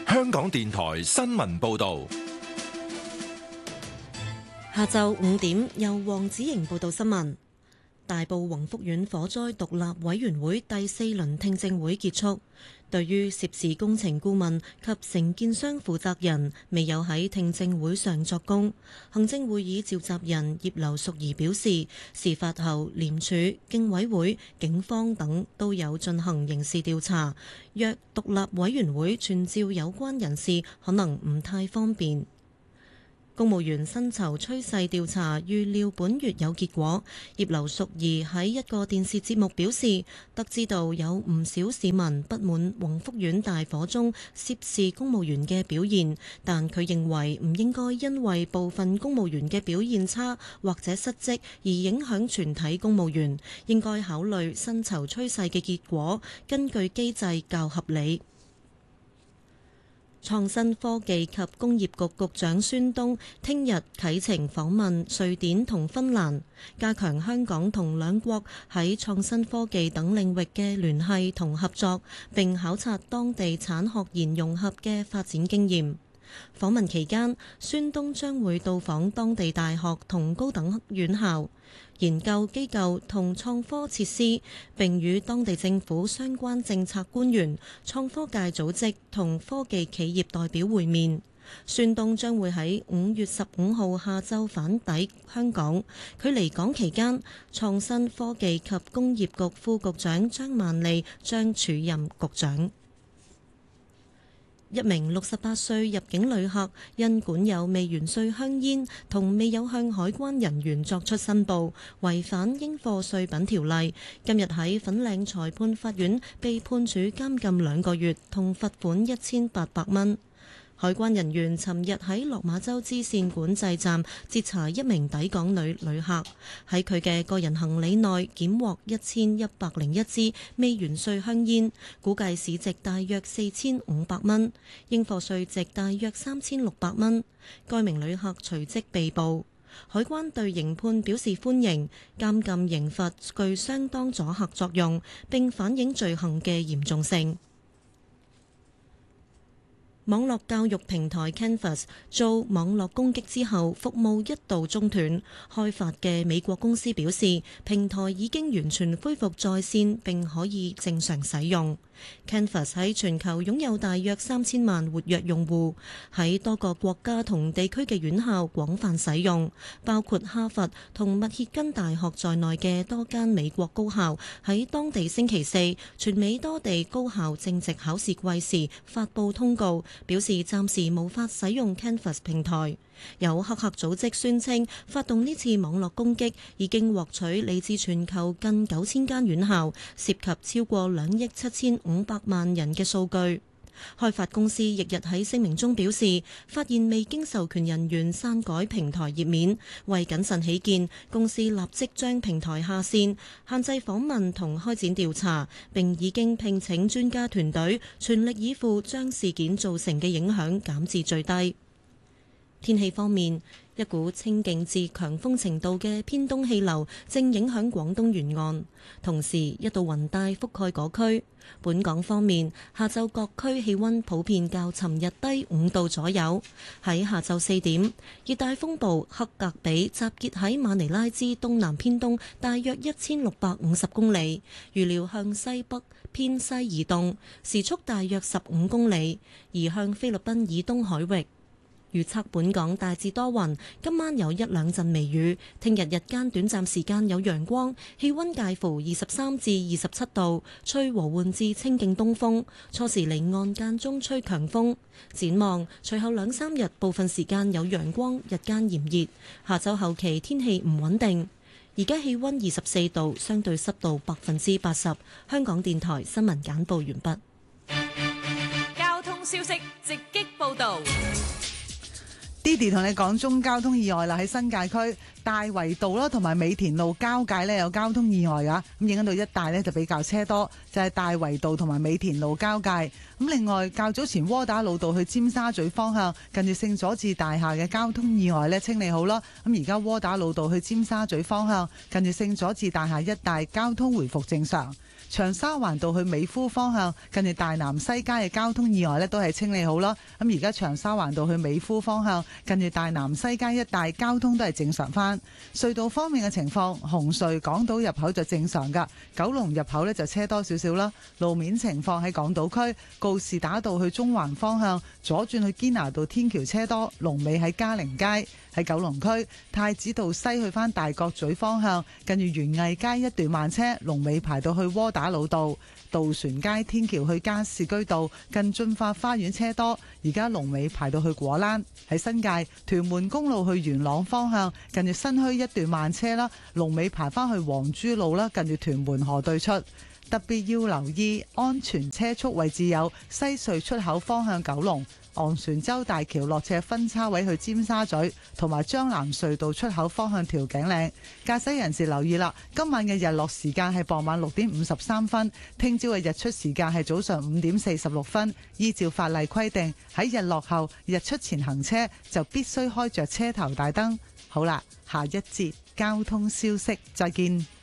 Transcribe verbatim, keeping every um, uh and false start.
香港電台新聞報道。 下晝五點，由黃子瑩報道新聞。大埔宏福苑火災獨立委員會第四輪聽證會結束，對於涉事工程顧問及承建商負責人未有喺聽證會上作供，行政會議召集人葉劉淑儀表示，事發後廉署、競委會、警方等都有進行刑事調查，若獨立委員會傳召有關人士，可能唔太方便。公務員薪酬趨勢調查預料本月有結果。葉劉淑儀喺一個電視節目表示，得知道有唔少市民不滿宏福苑大火中涉事公務員嘅表現，但佢認為唔應該因為部分公務員嘅表現差或者失職而影響全體公務員，應該考慮薪酬趨勢嘅結果，根據機制較合理。創新科技及工業局局長孫東聽日啟程訪問瑞典同芬蘭，加強香港同兩國喺創新科技等領域嘅聯繫同合作，並考察當地產學研融合嘅發展經驗。訪問期間，孫東將會到訪當地大學同高等院校，研究機構同創科設施，並與當地政府相關政策官員、創科界組織同科技企業代表會面。孫東將會喺五月十五號下晝返抵香港。佢離港期間，創新科技及工業局副局長張曼莉將署任局長。一名六十八歲入境旅客因管有未完稅香煙同未有向海關人員作出申報，違反應課稅品條例，今日喺粉嶺裁判法院被判處監禁兩個月同罰款一千八百蚊。海關人員尋日喺落馬洲支線管制站截查一名抵港女旅客，喺佢嘅個人行李內檢獲一千一百零一支未完稅香煙，估計市值大約四千五百蚊，應課稅值大約三千六百蚊。該名旅客隨即被捕。海關對刑判表示歡迎，監禁刑罰具相當阻嚇作用，並反映罪行嘅嚴重性。網絡教育平台 Canvas 遭網絡攻擊之後，服務一度中斷。開發嘅美國公司表示，平台已經完全恢復在線並可以正常使用。Canvas 喺全球擁有大約三千萬活躍用戶，喺多個國家同地區嘅院校廣泛使用，包括哈佛同密歇根大學在內嘅多間美國高校喺當地星期四，全美多地高校正值考試季時發布通告，表示暫時無法使用 Canvas 平台。有黑客組織宣稱，發動呢次網絡攻擊已經獲取嚟自全球近九千間院校，涉及超過兩億七千五百萬人嘅數據。開發公司翌日喺聲明中表示，發現未經授權人員刪改平台頁面，為謹慎起見，公司立即將平台下線，限制訪問同開展調查，並已經聘請專家團隊，全力以赴將事件造成嘅影響減至最低。天氣方面，一股清勁至強風程度嘅偏東氣流正影響廣東沿岸，同時一道雲帶覆蓋嗰區。本港方面，下晝各區氣溫普遍較尋日低五度左右。喺下晝四點，熱帶風暴克格比集結喺馬尼拉之東南偏東大約一千六百五十公里，預料向西北偏西移動，時速大約十五公里，移向菲律賓以東海域。預測本港大致多雲，今晚有一兩陣微雨。聽日日間短暫時間有陽光，氣溫介乎二十三至二十七度，吹和緩至清勁東風。初時離岸間中吹強風。展望隨後兩三日部分時間有陽光，日間炎熱。下週後期天氣唔穩定。而家氣溫二十四度，相對濕度百分之八十。香港電台新聞簡報完畢。 交通消息直擊報道。 Didi 同你講中交通意外啦，喺新界區大圍道啦同埋美田路交界呢有交通意外噶，咁影響到一帶呢就比較車多，就係、是、大圍道同埋美田路交界。咁另外較早前窩打老道去尖沙咀方向近住聖佐治大廈嘅交通意外呢清理好啦，咁而家窩打老道去尖沙咀方向近住聖佐治大廈一帶交通回復正常。 長沙灣道去美孚方向近住大南西街嘅交通意外呢都係清理好啦。咁而家長沙灣道去美孚方向近住大南西街一帶交通都係正常翻。隧道方面嘅情況，紅隧港島入口就正常噶，九龍入口呢就車多少少啦。路面情況喺港島區告士打道去中環方向左轉去堅拿道天橋車多，龍尾喺嘉寧街。喺九龍區太子道西去返大角咀方向近住園藝街一段慢車，龍尾排到去窩打老道。渡船街天橋去加士居道近駿發花園車多，而家龍尾排到去果欄。喺新界屯門公路去元朗方向近住新墟一段慢車啦，龍尾排返去黃珠路啦，近住屯門河對出。特別要留意安全車速位置有西隧出口方向九龍、昂船洲大橋落斜分叉位去尖沙咀，同埋將藍隧道出口方向調景嶺。駕駛人士留意啦，今晚嘅日落時間係傍晚六點五十三分，聽朝嘅日出時間係早上五點四十六分。依照法例規定，喺日落後、日出前行車就必須開着車頭大燈。好啦，下一節交通消息，再見。